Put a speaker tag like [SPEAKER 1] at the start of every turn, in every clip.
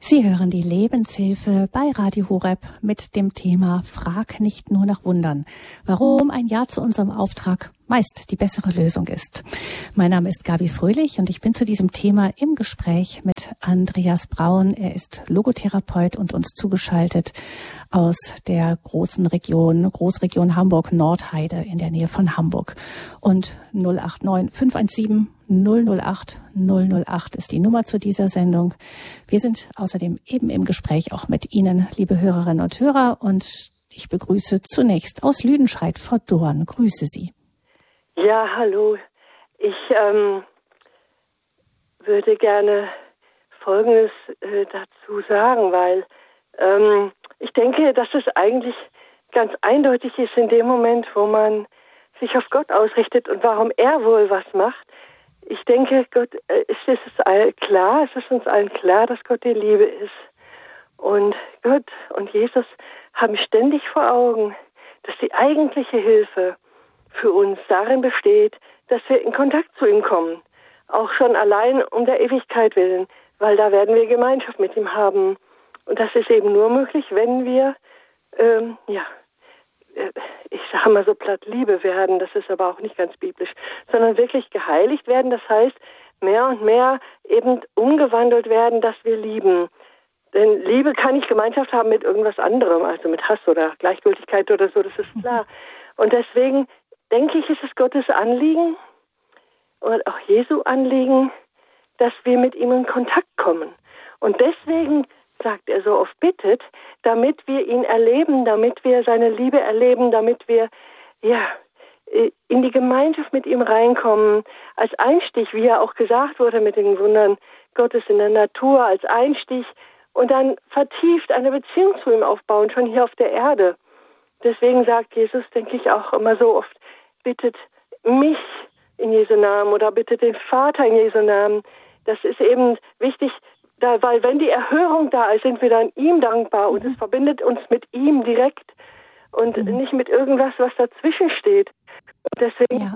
[SPEAKER 1] Sie hören die Lebenshilfe bei Radio Horeb mit dem Thema Frag nicht nur nach Wundern, warum ein Ja zu unserem Auftrag meist die bessere Lösung ist. Mein Name ist Gabi Fröhlich und ich bin zu diesem Thema im Gespräch mit Andreas Braun. Er ist Logotherapeut und uns zugeschaltet aus der Großregion Hamburg-Nordheide in der Nähe von Hamburg. Und 089 517 008 008 ist die Nummer zu dieser Sendung. Wir sind außerdem eben im Gespräch auch mit Ihnen, liebe Hörerinnen und Hörer. Und ich begrüße zunächst aus Lüdenscheid Frau Dorn. Grüße Sie.
[SPEAKER 2] Ja, hallo. Ich würde gerne Folgendes dazu sagen, weil ich denke, dass es eigentlich ganz eindeutig ist in dem Moment, wo man sich auf Gott ausrichtet und warum er wohl was macht. Ich denke, es ist uns allen klar, dass Gott die Liebe ist. Und Gott und Jesus haben ständig vor Augen, dass die eigentliche Hilfe für uns darin besteht, dass wir in Kontakt zu ihm kommen. Auch schon allein um der Ewigkeit willen, weil da werden wir Gemeinschaft mit ihm haben. Und das ist eben nur möglich, wenn wir, ich sage mal so platt, Liebe werden. Das ist aber auch nicht ganz biblisch, sondern wirklich geheiligt werden. Das heißt, mehr und mehr eben umgewandelt werden, dass wir lieben. Denn Liebe kann nicht Gemeinschaft haben mit irgendwas anderem, also mit Hass oder Gleichgültigkeit oder so, das ist klar. Und deswegen denke ich, ist es Gottes Anliegen und auch Jesu Anliegen, dass wir mit ihm in Kontakt kommen. Und deswegen sagt er so oft, bittet, damit wir ihn erleben, damit wir seine Liebe erleben, damit wir in die Gemeinschaft mit ihm reinkommen. Als Einstich, wie ja auch gesagt wurde mit den Wundern Gottes in der Natur, als Einstich und dann vertieft eine Beziehung zu ihm aufbauen, schon hier auf der Erde. Deswegen sagt Jesus, denke ich, auch immer so oft, bittet mich in Jesu Namen oder bittet den Vater in Jesu Namen. Das ist eben wichtig, weil wenn die Erhörung da ist, sind wir dann ihm dankbar und es verbindet uns mit ihm direkt und nicht mit irgendwas, was dazwischen steht. Und deswegen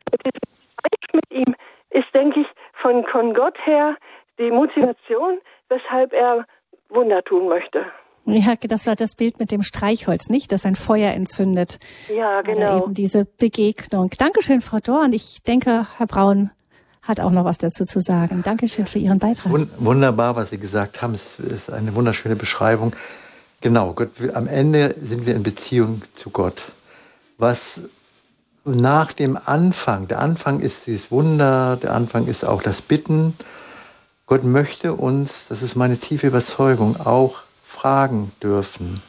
[SPEAKER 2] mit ihm ist, denke ich, von Gott her die Motivation, weshalb er Wunder tun möchte.
[SPEAKER 1] Ja, das war das Bild mit dem Streichholz, nicht? Das ein Feuer entzündet.
[SPEAKER 2] Ja, genau.
[SPEAKER 1] Oder eben diese Begegnung. Dankeschön, Frau Dorn. Ich denke, Herr Braun hat auch noch was dazu zu sagen. Dankeschön für Ihren Beitrag.
[SPEAKER 3] Wunderbar, was Sie gesagt haben. Es ist eine wunderschöne Beschreibung. Genau, am Ende sind wir in Beziehung zu Gott. Was nach dem Anfang, der Anfang ist dieses Wunder, der Anfang ist auch das Bitten. Gott möchte uns, das ist meine tiefe Überzeugung, auch fragen dürfen.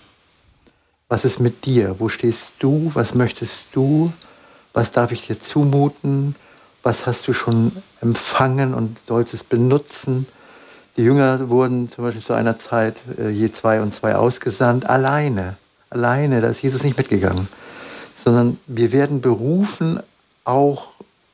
[SPEAKER 3] Was ist mit dir? Wo stehst du? Was möchtest du? Was darf ich dir zumuten? Was hast du schon empfangen und sollst es benutzen? Die Jünger wurden zum Beispiel zu einer Zeit je 2 und 2 ausgesandt, alleine. Da ist Jesus nicht mitgegangen. Sondern wir werden berufen, auch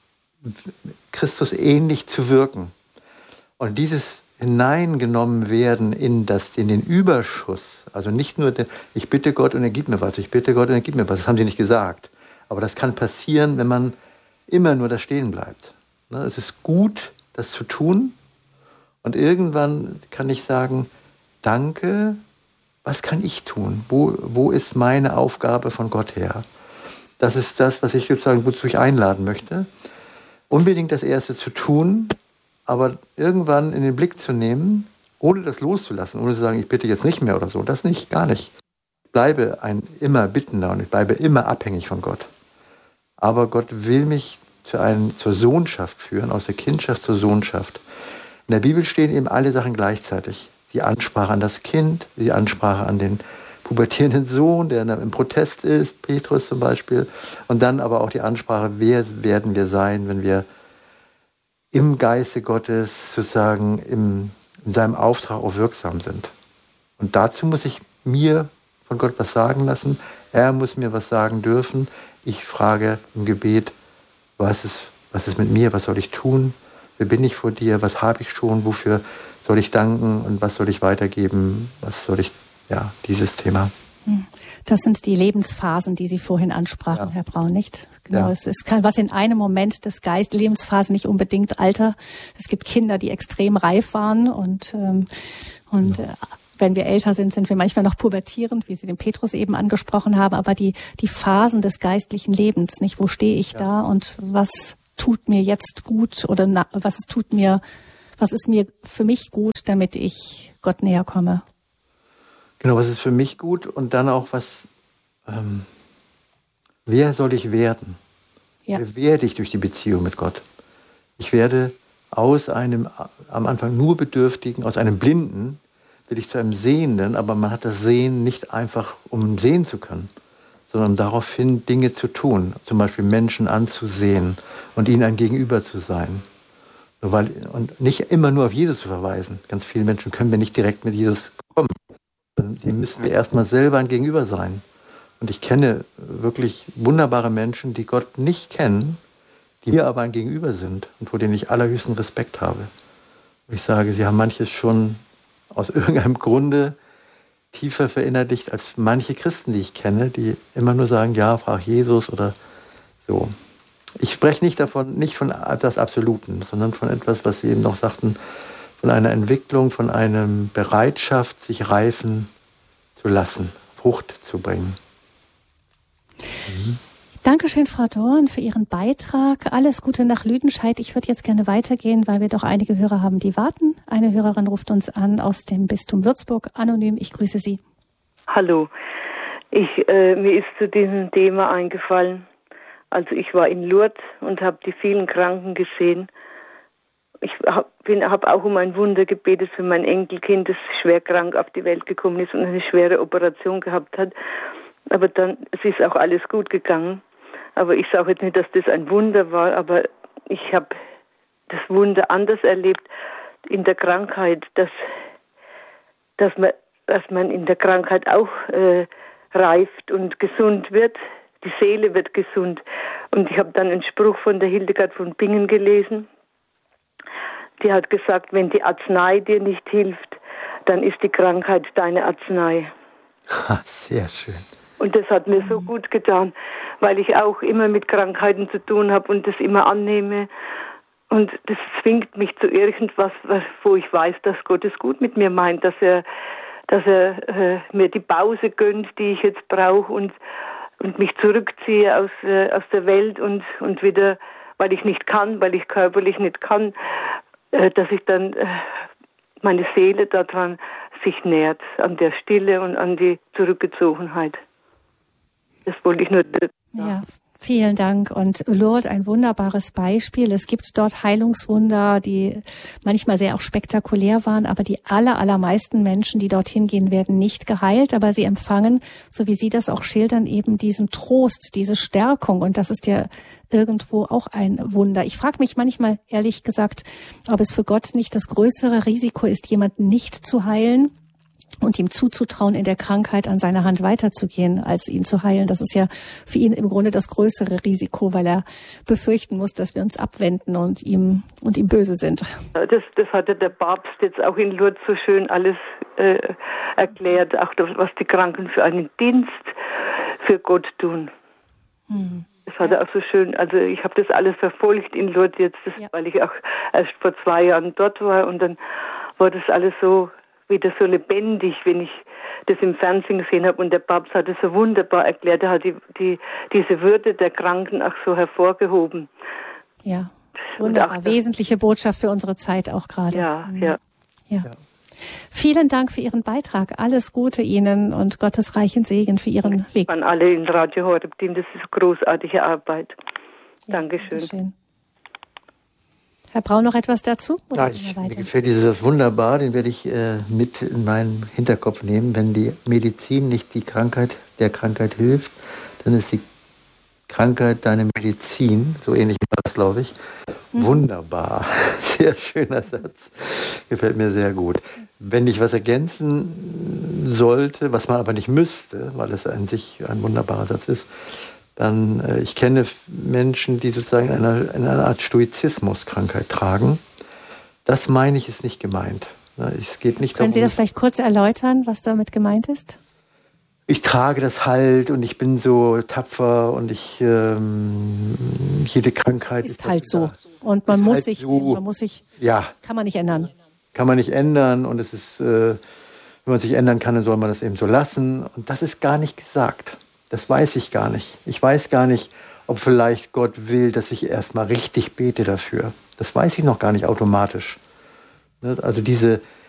[SPEAKER 3] Christus ähnlich zu wirken. Und dieses hineingenommen werden in den Überschuss, also nicht nur, ich bitte Gott und er gibt mir was, das haben sie nicht gesagt. Aber das kann passieren, wenn man immer nur da stehen bleibt. Es ist gut, das zu tun und irgendwann kann ich sagen, danke, was kann ich tun? Wo ist meine Aufgabe von Gott her? Das ist das, was ich sozusagen, wozu ich einladen möchte. Unbedingt das Erste zu tun, aber irgendwann in den Blick zu nehmen, ohne das loszulassen, ohne zu sagen, ich bitte jetzt nicht mehr oder so, das nicht, gar nicht. Ich bleibe ein immer Bittender und ich bleibe immer abhängig von Gott. Aber Gott will mich zur Sohnschaft führen, aus der Kindschaft zur Sohnschaft. In der Bibel stehen eben alle Sachen gleichzeitig. Die Ansprache an das Kind, die Ansprache an den pubertierenden Sohn, der im Protest ist, Petrus zum Beispiel, und dann aber auch die Ansprache, wer werden wir sein, wenn wir im Geiste Gottes sozusagen in seinem Auftrag auch wirksam sind. Und dazu muss ich mir von Gott was sagen lassen. Er muss mir was sagen dürfen. Ich frage im Gebet, was ist mit mir, was soll ich tun? Wer bin ich vor dir? Was habe ich schon? Wofür soll ich danken? Und was soll ich weitergeben? Dieses Thema.
[SPEAKER 1] Das sind die Lebensphasen, die Sie vorhin ansprachen, Herr Braun, nicht? Genau, es ist was in einem Moment des Lebensphase nicht unbedingt Alter. Es gibt Kinder, die extrem reif waren und Und wenn wir älter sind, sind wir manchmal noch pubertierend, wie Sie den Petrus eben angesprochen haben, aber die Phasen des geistlichen Lebens, nicht? Wo stehe ich da und was tut mir jetzt gut oder was ist mir für mich gut, damit ich Gott näher komme?
[SPEAKER 3] Genau, was ist für mich gut und dann auch wer soll ich werden? Ja. Wer werde ich durch die Beziehung mit Gott? Ich werde aus einem am Anfang nur Bedürftigen, aus einem Blinden, werde ich zu einem Sehenden, aber man hat das Sehen nicht einfach, um sehen zu können, sondern daraufhin Dinge zu tun, zum Beispiel Menschen anzusehen und ihnen ein Gegenüber zu sein. Und nicht immer nur auf Jesus zu verweisen. Ganz viele Menschen können wir nicht direkt mit Jesus kommen. Die müssen wir erstmal selber ein Gegenüber sein. Und ich kenne wirklich wunderbare Menschen, die Gott nicht kennen, die mir aber ein Gegenüber sind und vor denen ich allerhöchsten Respekt habe. Ich sage, sie haben manches schon aus irgendeinem Grunde tiefer verinnerlicht als manche Christen, die ich kenne, die immer nur sagen, ja, frag Jesus oder so. Ich spreche nicht von etwas Absoluten, sondern von etwas, was Sie eben noch sagten, von einer Entwicklung, von einer Bereitschaft, sich reifen zu lassen, Frucht zu bringen.
[SPEAKER 1] Dankeschön, Frau Dorn, für Ihren Beitrag. Alles Gute nach Lüdenscheid. Ich würde jetzt gerne weitergehen, weil wir doch einige Hörer haben, die warten. Eine Hörerin ruft uns an aus dem Bistum Würzburg. Anonym, ich grüße Sie.
[SPEAKER 4] Hallo. Mir ist zu diesem Thema eingefallen. Also ich war in Lourdes und habe die vielen Kranken gesehen. Ich habe auch um ein Wunder gebetet für mein Enkelkind, das schwer krank auf die Welt gekommen ist und eine schwere Operation gehabt hat. Aber es ist auch alles gut gegangen. Aber ich sage jetzt nicht, dass das ein Wunder war, aber ich habe das Wunder anders erlebt in der Krankheit, dass man in der Krankheit auch reift und gesund wird. Die Seele wird gesund. Und ich habe dann einen Spruch von der Hildegard von Bingen gelesen. Die hat gesagt, wenn die Arznei dir nicht hilft, dann ist die Krankheit deine Arznei.
[SPEAKER 3] Sehr schön.
[SPEAKER 4] Und das hat mir so gut getan, weil ich auch immer mit Krankheiten zu tun habe und das immer annehme. Und das zwingt mich zu irgendwas, wo ich weiß, dass Gott es gut mit mir meint, dass er mir die Pause gönnt, die ich jetzt brauche und mich zurückziehe aus der Welt und wieder, weil ich nicht kann, weil ich körperlich nicht kann, dass ich dann meine Seele daran sich nährt, an der Stille und an die Zurückgezogenheit. Das wollte ich nur.
[SPEAKER 1] Ja, vielen Dank. Und Lourdes, ein wunderbares Beispiel. Es gibt dort Heilungswunder, die manchmal sehr auch spektakulär waren, aber die allermeisten Menschen, die dorthin gehen, werden nicht geheilt, aber sie empfangen, so wie Sie das auch schildern, eben diesen Trost, diese Stärkung. Und das ist ja irgendwo auch ein Wunder. Ich frage mich manchmal, ehrlich gesagt, ob es für Gott nicht das größere Risiko ist, jemanden nicht zu heilen und ihm zuzutrauen, in der Krankheit an seiner Hand weiterzugehen, als ihn zu heilen. Das ist ja für ihn im Grunde das größere Risiko, weil er befürchten muss, dass wir uns abwenden und ihm böse sind.
[SPEAKER 4] Das hatte der Papst jetzt auch in Lourdes so schön alles erklärt, auch das, was die Kranken für einen Dienst für Gott tun. Das hat er auch so schön, also ich habe das alles verfolgt in Lourdes jetzt, weil ich auch erst vor 2 Jahren dort war und dann war das alles so wieder so lebendig, wenn ich das im Fernsehen gesehen habe. Und der Papst hat es so wunderbar erklärt. Er hat diese Würde der Kranken auch so hervorgehoben.
[SPEAKER 1] Ja, wunderbar. Wesentliche Botschaft für unsere Zeit auch gerade.
[SPEAKER 4] Ja.
[SPEAKER 1] Vielen Dank für Ihren Beitrag. Alles Gute Ihnen und Gottes reichen Segen für Ihren Weg.
[SPEAKER 4] An alle im Radio Horeb-Team, das ist großartige Arbeit. Dankeschön.
[SPEAKER 1] Dankeschön. Herr Braun, noch etwas dazu?
[SPEAKER 3] Ja, mir gefällt dieses wunderbar, den werde ich mit in meinen Hinterkopf nehmen. Wenn die Medizin nicht der Krankheit hilft, dann ist die Krankheit deine Medizin. So ähnlich war das, glaube ich. Wunderbar. Sehr schöner Satz. Gefällt mir sehr gut. Wenn ich was ergänzen sollte, was man aber nicht müsste, weil es an sich ein wunderbarer Satz ist, dann, ich kenne Menschen, die sozusagen eine Art Stoizismus-Krankheit tragen. Das meine ich, ist nicht gemeint. Es geht nicht
[SPEAKER 1] Können Sie das vielleicht kurz erläutern, was damit gemeint ist?
[SPEAKER 3] Ich trage das halt und ich bin so tapfer und jede Krankheit
[SPEAKER 1] ist halt so. Und man muss sich,
[SPEAKER 3] ja.
[SPEAKER 1] kann man nicht ändern.
[SPEAKER 3] kann man nicht ändern und es ist, wenn man sich ändern kann, dann soll man das eben so lassen. Und das ist gar nicht gesagt. Das weiß ich gar nicht. Ich weiß gar nicht, ob vielleicht Gott will, dass ich erstmal richtig bete dafür. Das weiß ich noch gar nicht automatisch. Also diese